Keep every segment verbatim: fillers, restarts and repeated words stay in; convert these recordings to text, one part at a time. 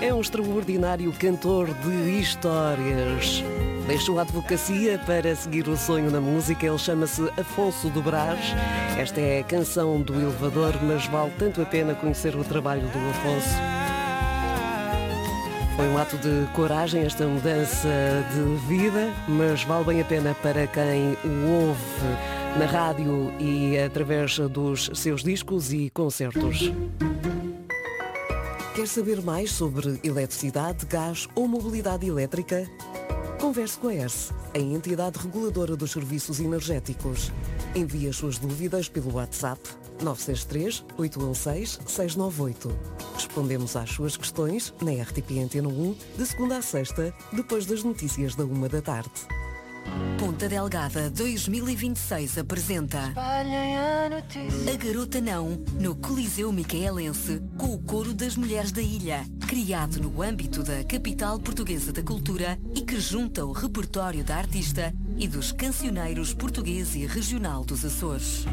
É um extraordinário cantor de histórias. Deixou a advocacia para seguir o sonho na música. Ele chama-se Afonso do Brás. Esta é a canção do elevador, mas vale tanto a pena conhecer o trabalho do Afonso. Foi um ato de coragem esta mudança de vida, mas vale bem a pena para quem o ouve na rádio e através dos seus discos e concertos. Quer saber mais sobre eletricidade, gás ou mobilidade elétrica? Converse com a E R S, a entidade reguladora dos serviços energéticos. Envie as suas dúvidas pelo WhatsApp nove seis três, oito um seis, seis nove oito. Respondemos às suas questões na R T P Antena um, de segunda a sexta, depois das notícias da uma da tarde. Ponta Delgada dois mil e vinte e seis apresenta A Garota Não, no Coliseu Micaelense, com o coro das mulheres da ilha, criado no âmbito da capital portuguesa da cultura e que junta o repertório da artista e dos cancioneiros português e regional dos Açores.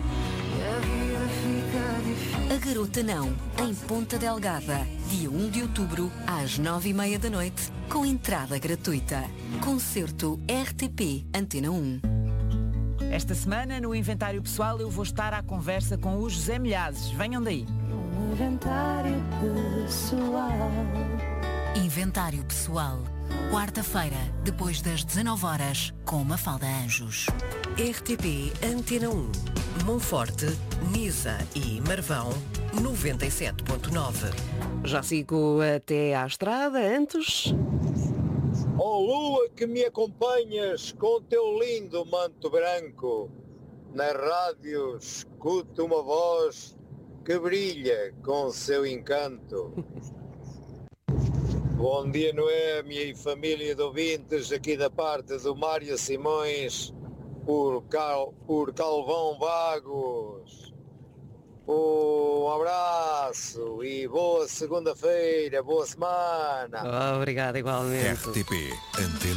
A Garota Não, em Ponta Delgada, dia um de outubro, às nove e meia da noite, com entrada gratuita. Concerto R T P Antena um. Esta semana, no Inventário Pessoal, eu vou estar à conversa com o José Milhazes. Venham daí. Inventário Pessoal. Inventário Pessoal. Quarta-feira, depois das dezanove horas, com Mafalda Anjos. R T P Antena um. Monforte, Nisa e Marvão, noventa e sete ponto nove. Já sigo até à estrada, antes... Oh lua que me acompanhas com o teu lindo manto branco, na rádio escuto uma voz que brilha com o seu encanto. Bom dia, Noémia e família de ouvintes, aqui da parte do Mário Simões, por, Cal, por Calvão Vagos. Um abraço e boa segunda-feira, boa semana. Oh, obrigado, igualmente. R T P Antena